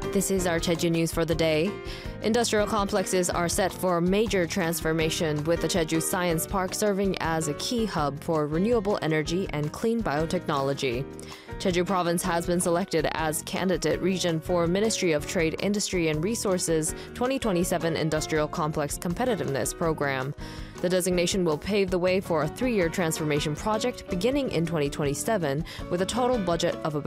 This is our Jeju news for the day. Industrial complexes are set for major transformation, with the Jeju Science Park serving as a key hub for renewable energy and clean biotechnology. Jeju Province has been selected as candidate region for Ministry of Trade, Industry and Resources 2027 Industrial Complex Competitiveness Program. The designation will pave the way for a 3-year transformation project beginning in 2027, with a total budget of about